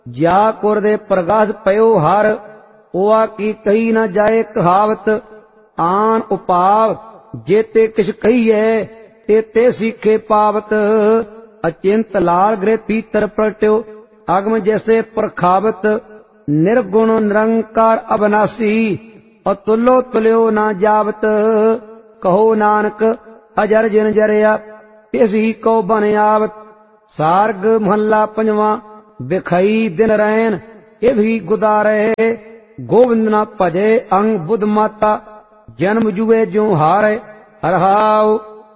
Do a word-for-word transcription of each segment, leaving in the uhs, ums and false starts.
जा कुर दे प्रकाश पयो हर, ओआ की कही न जाए कहावत। आन उपाव जेते किछ कहिए, ते ते सीखे पावत। अचिंत लाल गृह पीतर प्रगट्यो, अगम जैसे प्रखावत। निर्गुण निरंकार अविनाशी, अतुलो तुल्यो न जावत। कहो नानक अजर जिन जरिया, तिस ही को बन आवत। सारग महला पंजवा, बिखई दिन रैन ये भी गुदारे। गोविंद न भजे अंग बुध माता, जन्म जुए जो हारे। हरहाव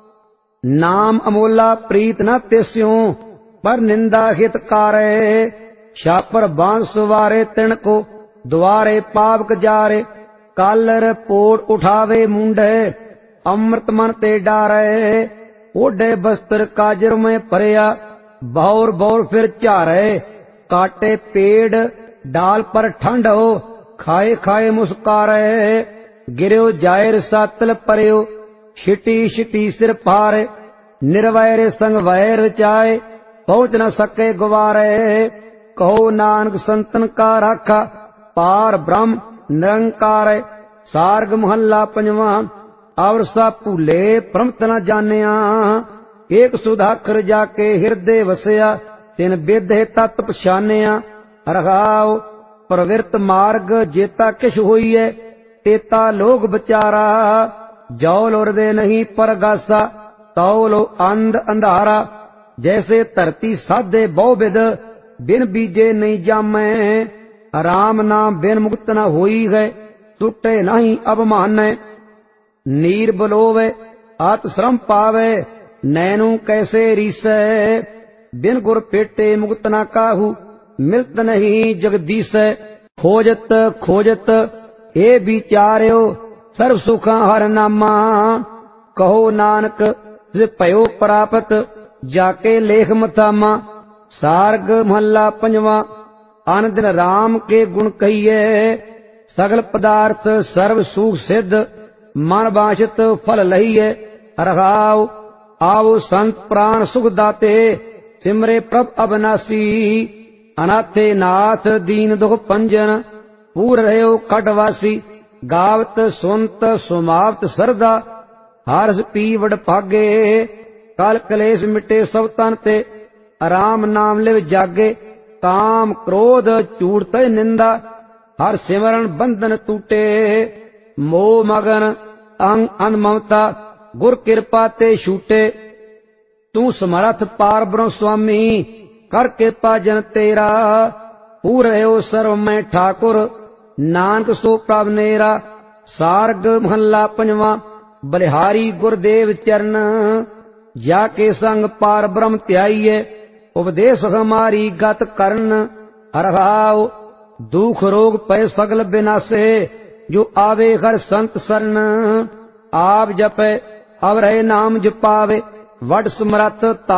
नाम अमोला प्रीत न त्यों, पर निंदा हितकारे। छापर बांस सुवारे तिनको, द्वारे पावक जारे। कालर पोट उठावे मुंडे, अमृत मन ते डारे। ओढ़े बस्तर काजर में भरिया, बौर बौर फिर चारे। काटे पेड़ डाल पर ठंड हो, खाए खाए मुस्कारे। गिरो जायर सातल परयो, छिटी छिटी सिर पारे। निर्वैर संग वैर रचाए, पहुंच न सके गुवारे। कहो नानक संतन का राखा, पार ब्रह्म निरंकार। सार्ग महला पंजवा, और सा भूले प्रमत न जानिया। एक सुधाकर जाके हृदय वसया, तिन बेदे तत् पछानिया। रघाओ प्रवृत्त मार्ग जेता किश होइए, तेता लोग बचारा। जौल उर्दे नहीं परगासा, तौलो अंध अंधारा। जैसे धरती साधे बहुविध, बिन बीजे नहीं जामे। राम नाम बिन मुक्त न होई गए, टूटे नहीं अवमान। नीर बलोवे आत श्रम पावे, नैनु कैसे रीसै। बिन गुर पेटे मुक्त न काहू, मिलत नहीं जगदीसै। खोजत खोजत ए विचार्यो, सर्व सुखा हर नामा। कहो नानक जे भयो प्राप्त, जाके लेख मथामा। सार्ग महला पंजवा, आन दिन राम के गुण कहिए। सगल पदार्थ सर्व सुख सिद्ध, मन बांछित फल लहिए। रघाओ आओ संत प्राण सुख दाते, सिमरे प्रभ अविनाशी। अनाथे नाथ दीन दुख पंजन, पूर रहो खटवासी। गावत सुनत सुमावत सरदा, हर्ष पीवड़ भागे। काल कलेश मिटे सब तन ते, राम नाम लिव जागे। काम क्रोध चूड़त निंदा, हर सिमरन बंधन टूटे। मोह मगन अंग अंध ममता, गुर कृपा ते छूटे। तू समर्थ पार ब्रह्म स्वामी, कर कृपा जन तेरा। पूर रहो सर्व में ठाकुर, नानक सो प्रभ नेरा। सार्ग महला पंजवा, बलिहारी गुरदेव चरण। जाके संग पार ब्रह्म त्याइए, उपदेश हमारी गत करन। हरहाओ दुख रोग पै सगल विनाशे, जो आवे हर संत शरण। आप जपे अब रहे नाम जपावे, वड समरथ